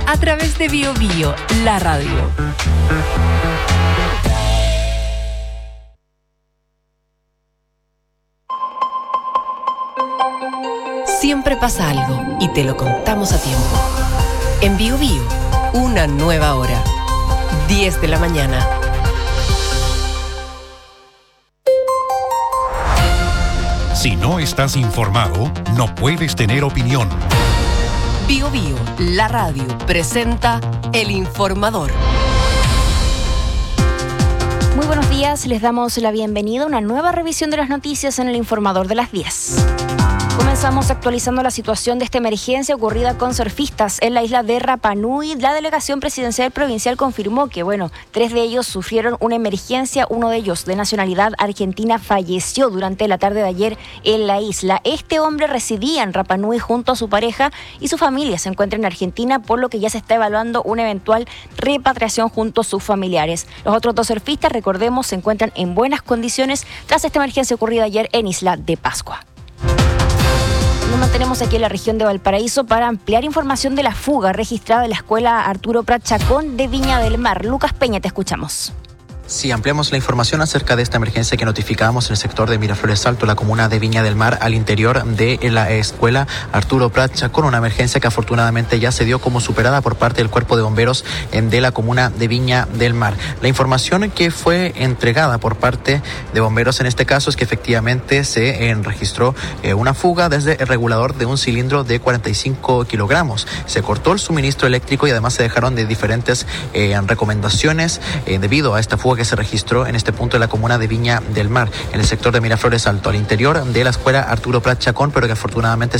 a través de Bio Bio, la radio. Siempre pasa algo y te lo contamos a tiempo. En Bio Bio, una nueva hora. 10 de la mañana. Si no estás informado, no puedes tener opinión. Bio Bio, la radio, presenta El Informador. Muy buenos días, les damos la bienvenida a una nueva revisión de las noticias en El Informador de las 10. Comenzamos actualizando la situación de esta emergencia ocurrida con surfistas en la isla de Rapa Nui. La delegación presidencial provincial confirmó que, 3 de ellos sufrieron una emergencia. Uno de ellos, de nacionalidad argentina, falleció durante la tarde de ayer en la isla. Este hombre residía en Rapa Nui junto a su pareja y su familia se encuentra en Argentina, por lo que ya se está evaluando una eventual repatriación junto a sus familiares. Los otros 2 surfistas, recordemos, se encuentran en buenas condiciones tras esta emergencia ocurrida ayer en Isla de Pascua. Nos mantenemos aquí en la región de Valparaíso para ampliar información de la fuga registrada en la escuela Arturo Prat Chacón de Viña del Mar. Lucas Peña, te escuchamos. Sí, ampliamos la información acerca de esta emergencia que notificábamos en el sector de Miraflores Alto, la comuna de Viña del Mar, al interior de la escuela Arturo Prat Chacón, una emergencia que afortunadamente ya se dio como superada por parte del Cuerpo de Bomberos de la comuna de Viña del Mar. La información que fue entregada por parte de bomberos en este caso es que efectivamente se registró una fuga desde el regulador de un cilindro de 45 kilogramos. Se cortó el suministro eléctrico y además se dejaron de diferentes recomendaciones debido a esta fuga que se registró en este punto de la comuna de Viña del Mar, en el sector de Miraflores Alto, al interior de la escuela Arturo Prat Chacón, pero que afortunadamente